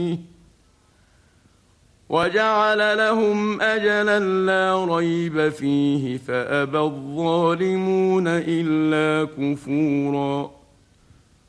وجعل لهم أجلا لا ريب فيه فأبى الظالمون إلا كفورا.